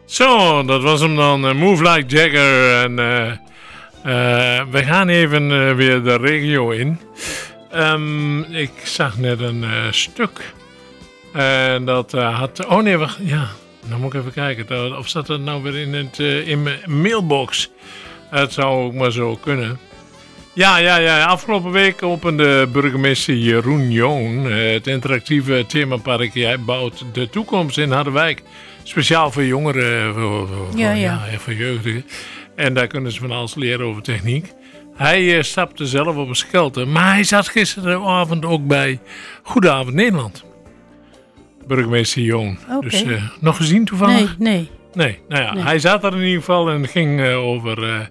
Zo, dat was hem dan. Move Like Jagger. En we gaan even weer de regio in. Ik zag net een stuk. En dat had... Oh nee, wacht. Ja, dan moet ik even kijken. Of zat dat nou weer in mijn mailbox? Het zou ook maar zo kunnen. Ja. Afgelopen week opende burgemeester Jeroen Joon het interactieve themapark Jij bouwt de toekomst in Harderwijk. Speciaal voor jongeren, voor jeugdigen. En daar kunnen ze van alles leren over techniek. Hij stapte zelf op een skelter, maar hij zat gisteravond ook bij Goedenavond Nederland. Burgemeester Joon. Okay. Dus nog gezien toevallig? Nee. Nou ja, hij zat er in ieder geval en het ging over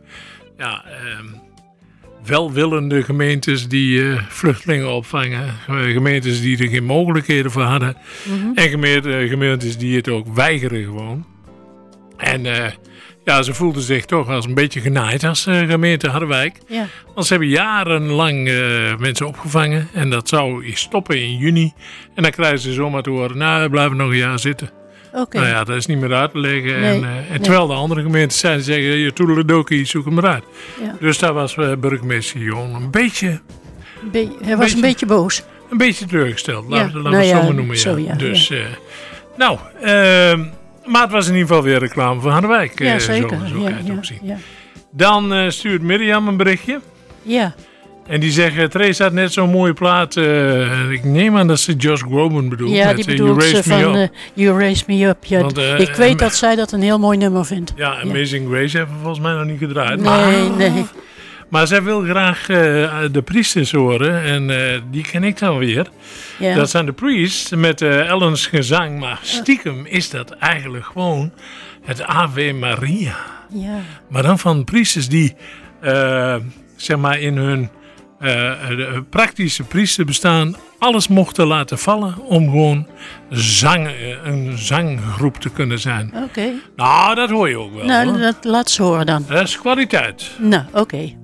welwillende gemeentes die vluchtelingen opvangen. Gemeentes die er geen mogelijkheden voor hadden. Mm-hmm. En gemeentes die het ook weigeren gewoon. En ze voelden zich toch als een beetje genaaid als gemeente Harderwijk. Ja. Want ze hebben jarenlang mensen opgevangen. En dat zou stoppen in juni. En dan krijgen ze zomaar te horen, we blijven nog een jaar zitten. Okay. Nou ja, dat is niet meer uit te leggen. Nee, en terwijl de andere gemeentes zeggen, je toedeledokie, zoek hem eruit. Ja. Dus daar was burgemeester Joon een beetje... Hij was een beetje boos. Een beetje teleurgesteld, laten we het zo maar noemen. Zo, ja. Dus, maar het was in ieder geval weer reclame voor Harderwijk. Ja, zeker. Zo kan je het ook zien. Ja. Dan stuurt Mirjam een berichtje. Ja. En die zegt, Therese had net zo'n mooie plaat. Ik neem aan dat ze Josh Groban bedoelt. Ja, die bedoelt ze van You Raise Me Up. Ja, want, ik weet dat zij dat een heel mooi nummer vindt. Ja, Amazing Grace hebben we volgens mij nog niet gedraaid. Nee. Maar zij wil graag de priesters horen. En die ken ik dan weer. Ja. Dat zijn de priests met Ellens gezang. Maar stiekem is dat eigenlijk gewoon het Ave Maria. Ja. Maar dan van priesters die in hun praktische priestenbestaan alles mochten laten vallen om gewoon een zanggroep te kunnen zijn. Oké. Nou, dat hoor je ook wel. Nou, dat laat ze horen dan. Dat is kwaliteit. Nou, oké.